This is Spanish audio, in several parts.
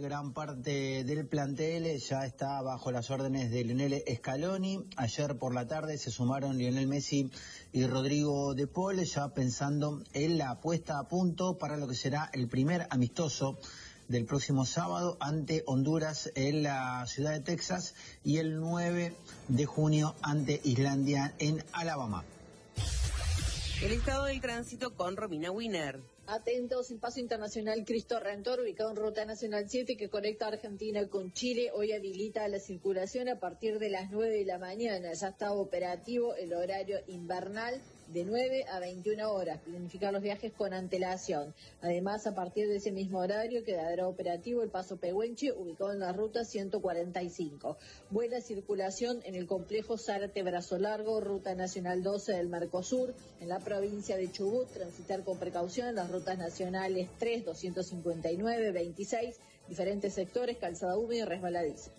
gran parte del plantel ya está bajo las órdenes de Lionel Scaloni. Ayer por la tarde se sumaron Lionel Messi y Rodrigo de Paul, ya pensando en la puesta a punto para lo que será el primer amistoso del próximo sábado ante Honduras en la ciudad de Texas y el 9 de junio ante Islandia en Alabama. El estado del tránsito con Romina Winer. Atentos, el paso internacional Cristo Redentor, ubicado en Ruta Nacional 7, que conecta Argentina con Chile, hoy habilita la circulación a partir de las 9 de la mañana. Ya está operativo el horario invernal de 9 a 21 horas. Planificar los viajes con antelación. Además, a partir de ese mismo horario quedará operativo el paso Pehuenche, ubicado en la ruta 145. Buena circulación en el complejo Zárate Brazo Largo, Ruta Nacional 12 del Mercosur, en la provincia de Chubut. Transitar con precaución en las rutas nacionales 3, 259, 26, diferentes sectores, calzada húmeda y resbaladiza.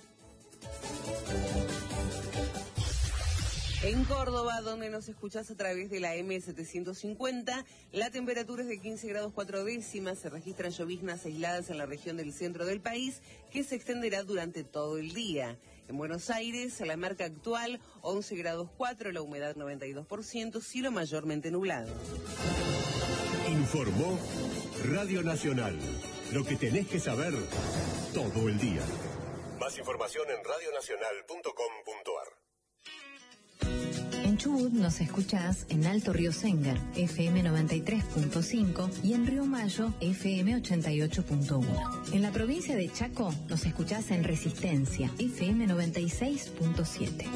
En Córdoba, donde nos escuchás a través de la M750, la temperatura es de 15 grados 4 décimas, se registran lloviznas aisladas en la región del centro del país, que se extenderá durante todo el día. En Buenos Aires, la marca actual, 11 grados 4, la humedad 92%, cielo mayormente nublado. Informó Radio Nacional, lo que tenés que saber todo el día. Más información en radionacional.com.ar. En Chubut nos escuchás en Alto Río Sengar, FM 93.5 y en Río Mayo, FM 88.1. En la provincia de Chaco nos escuchás en Resistencia, FM 96.7.